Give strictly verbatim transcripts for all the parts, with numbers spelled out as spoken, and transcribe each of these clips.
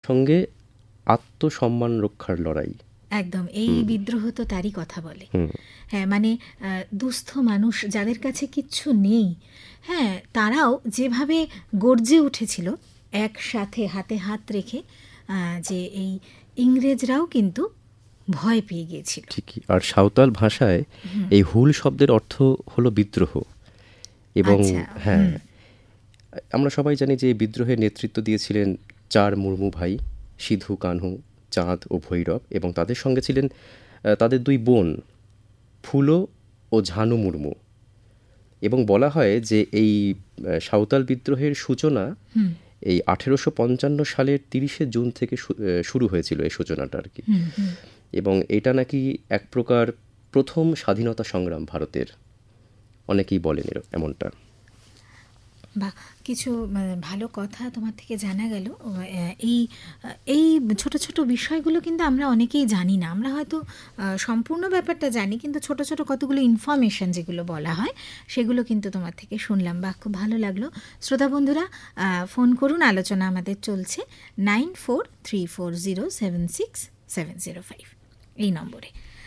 সঙ্গে আত্মসম্মান রক্ষার লড়াই। একদম, এই বিদ্রোহ তো তারই কথা বলে। হ্যাঁ, মানে দুস্থ মানুষ যাদের কাছে কিচ্ছু নেই, হ্যাঁ, তারাও যেভাবে গর্জে উঠেছিল একসাথে হাতে হাত রেখে, যে এই ইংরেজরাও কিন্তু ভয় পেয়ে গিয়েছিল। ঠিকই। আর সাঁওতাল ভাষায় এই হুল শব্দের অর্থ হলো বিদ্রোহ। এবং হ্যাঁ, আমরা সবাই জানি যে এই বিদ্রোহের নেতৃত্ব দিয়েছিলেন চার মুর্মু ভাই, সিধু, কানহু, চাঁদ ও ভৈরব, এবং তাদের সঙ্গে ছিলেন তাদের দুই বোন ফুলো ও ঝানু মুর্মু। এবং বলা হয় যে এই সাঁওতাল বিদ্রোহের সূচনা এই আঠেরোশো পঞ্চান্ন সালের তিরিশে জুন থেকে শুরু হয়েছিল, এই সূচনাটা আর কি। এবং এটা নাকি এক প্রকার প্রথম স্বাধীনতা সংগ্রাম ভারতের, অনেকেই বলেন এমনটা। বা কিছু ভালো কথা তোমার থেকে জানা গেল। এই এই ছোট ছোট বিষয়গুলো কিন্তু আমরা অনেকেই জানি না। আমরা হয়তো সম্পূর্ণ ব্যাপারটা জানি, কিন্তু ছোট ছোট কতগুলো ইনফরমেশন যেগুলো বলা হয় সেগুলো কিন্তু তোমার থেকে শুনলাম। বা খুব ভালো লাগলো। শ্রোতা বন্ধুরা, ফোন করুন, আলোচনা আমাদের চলছে nine four three four zero seven six seven zero five এই নম্বরে।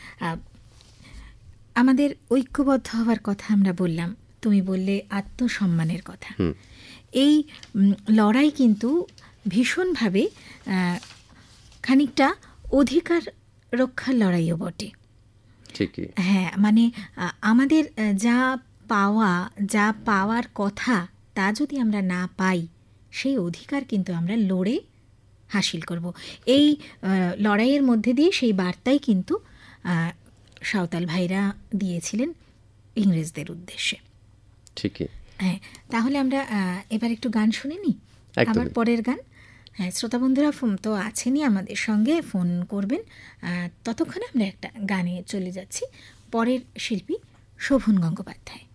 আমাদের ঐক্যবদ্ধ হওয়ার কথা আমরা বললাম, তুমি বললে আত্মসম্মানের কথা। এই লড়াই কিন্তু ভীষণভাবে খানিকটা অধিকার রক্ষার লড়াইও বটে। ঠিকই। হ্যাঁ, মানে আমাদের যা পাওয়া, যা পাওয়ার কথা, তা যদি আমরা না পাই, সেই অধিকার কিন্তু আমরা লড়ে হাসিল করব। এই লড়াইয়ের মধ্যে দিয়ে সেই বার্তাই কিন্তু সাঁওতাল ভাইরা দিয়েছিলেন ইংরেজদের উদ্দেশ্যে। ঠিকই। হ্যাঁ, তাহলে আমরা এবার একটু গান শুনে নিই, আবার পরের গান। হ্যাঁ, শ্রোতা বন্ধুরা ফোন তো আছেনই, আমাদের সঙ্গে ফোন করবেন। ততক্ষণে আমরা একটা গানে চলে যাচ্ছি। পরের শিল্পী শোভন গঙ্গোপাধ্যায়।